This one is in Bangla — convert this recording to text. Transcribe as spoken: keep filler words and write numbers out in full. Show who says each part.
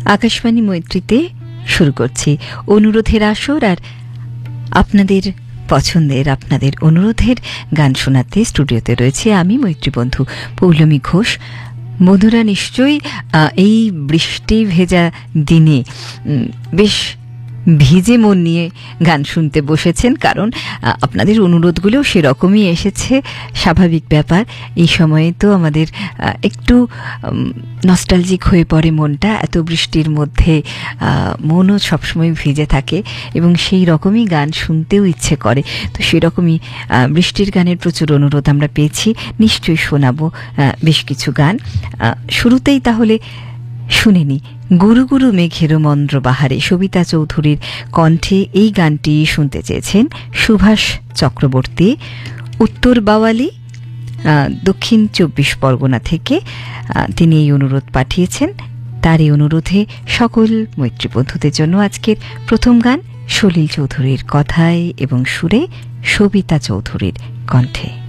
Speaker 1: আকাশবাণী মৈত্রীতে শুরু করছি অনুরোধের আসর, আর আপনাদের পছন্দের আপনাদের অনুরোধের গান শোনাতে স্টুডিওতে রয়েছে আমি মৈত্রী বন্ধু পৌলমী ঘোষ। বন্ধুরা নিশ্চয়ই এই বৃষ্টি ভেজা দিনে বেশ ভিজে মন নিয়ে গান শুনতে বসেছেন, কারণ আপনাদের অনুরোধগুলোও সেরকমই এসেছে। স্বাভাবিক ব্যাপার, এই সময়ে তো আমাদের একটু নস্টালজিক হয়ে পড়ে মনটা। এত বৃষ্টির মধ্যে মনও সবসময় ভিজে থাকে এবং সেই রকমই গান শুনতেও ইচ্ছে করে। তো সেরকমই বৃষ্টির গানের প্রচুর অনুরোধ আমরা পেয়েছি, নিশ্চয়ই শোনাবো বেশ কিছু গান। শুরুতেই তাহলে শুনে নি গুরু গুরু মেঘেরো মন্দ্র বাহারে, সবিতা চৌধুরীর কণ্ঠে এই গানটি শুনতে চেয়েছেন সুভাষ চক্রবর্তী, উত্তর বাওয়ালি, দক্ষিণ চব্বিশ পরগনা থেকে তিনি এই অনুরোধ পাঠিয়েছেন। তার এই অনুরোধে সকল মৈত্রী বন্ধুদের জন্য আজকের প্রথম গান সলিল চৌধুরীর কথায় এবং সুরে, সবিতা চৌধুরীর কণ্ঠে।